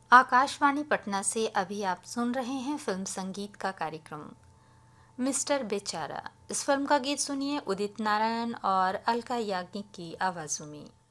आकाशवाणी पटना से अभी आप सुन रहे हैं फिल्म संगीत का कार्यक्रम मिस्टर बेचारा। इस फिल्म का गीत सुनिए उदित नारायण और अलका याग्निक की आवाज़ों में।